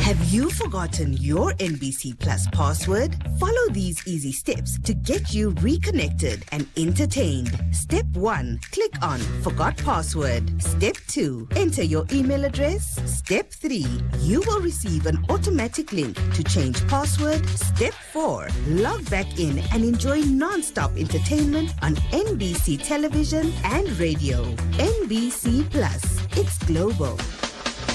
Have you forgotten your NBC Plus password? Follow these easy steps to get you reconnected and entertained. Step 1. Click on Forgot Password. Step 2. Enter your email address. Step 3. You will receive an automatic link to change password. Step 4. Log back in and enjoy non-stop entertainment on NBC television and radio. NBC Plus. It's global.